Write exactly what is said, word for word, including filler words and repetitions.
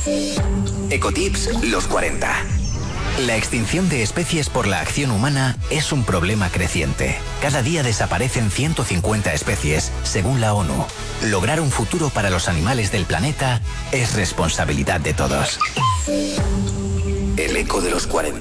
Ecotips los cuarenta. La extinción de especies por la acción humana es un problema creciente. Cada día desaparecen ciento cincuenta especies, según la ONU. Lograr un futuro para los animales del planeta es responsabilidad de todos. El eco de los cuarenta.